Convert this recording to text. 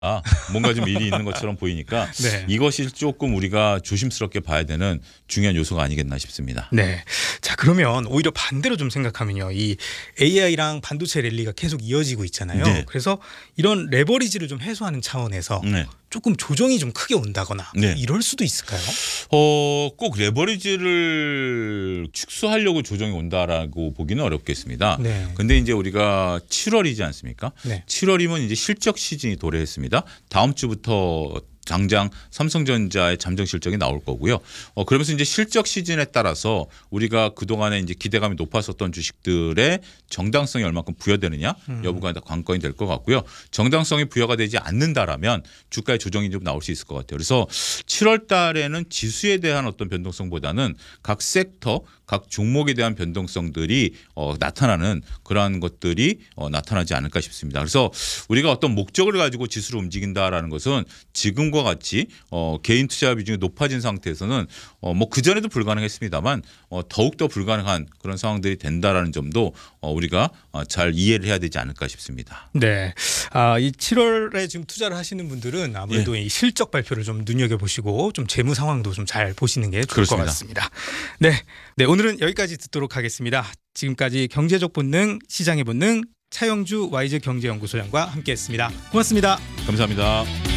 뭔가 좀 일이 있는 것처럼 보이니까 네. 이것이 조금 우리가 조심스럽게 봐야 되는 중요한 요소가 아니겠나 싶습니다. 네. 자, 그러면 오히려 반대로 좀 생각하면요. 이 AI랑 반도체 랠리가 계속 이어지고 있잖아요. 네. 그래서 이런 레버리지를 좀 해소하는 차원에서 네. 조금 조정이 좀 크게 온다거나 네. 이럴 수도 있을까요? 꼭 레버리지를 축소하려고 조정이 온다라고 보기는 어렵겠습니다. 네. 근데 이제 우리가 7월이지 않습니까? 네. 7월이면 이제 실적 시즌이 도래했습니다. 다음 주부터 당장 삼성전자의 잠정 실적이 나올 거고요. 그러면서 이제 실적 시즌에 따라서 우리가 그동안에 이제 기대감이 높았었던 주식들의 정당성이 얼마큼 부여되느냐 여부가 관건이 될 것 같고요. 정당성이 부여가 되지 않는다라면 주가의 조정이 좀 나올 수 있을 것 같아요. 그래서 7월 달에는 지수에 대한 어떤 변동성보다는 각 섹터, 각 종목에 대한 변동성들이 나타나는 그러한 것들이 나타나지 않을까 싶습니다. 그래서 우리가 어떤 목적을 가지고 지수를 움직인다라는 것은 지금과 같이 개인 투자 비중이 높아진 상태에서는 뭐 그전에도 불가능했습니다만 더욱더 불가능한 그런 상황들이 된다라는 점도 우리가 잘 이해를 해야 되지 않을까 싶습니다. 네. 이 7월에 지금 투자를 하시는 분들은 아무래도 이 실적 발표를 좀 눈여겨보시고 좀 재무 상황도 좀 잘 보시는 게 좋을 것 같습니다. 네. 네. 오늘은 여기까지 듣도록 하겠습니다. 지금까지 경제적 본능, 시장의 본능 차영주 와이즈 경제연구소장과 함께했습니다. 고맙습니다. 감사합니다.